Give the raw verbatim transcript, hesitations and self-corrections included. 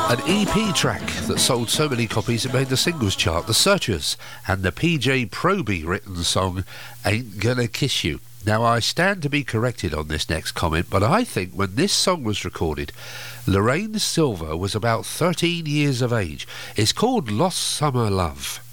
An E P track that sold so many copies it made the singles chart, The Searchers, and the P J Proby written song Ain't Gonna Kiss You. Now, I stand to be corrected on this next comment, but I think when this song was recorded, Lorraine Silver was about thirteen years of age. It's called Lost Summer Love.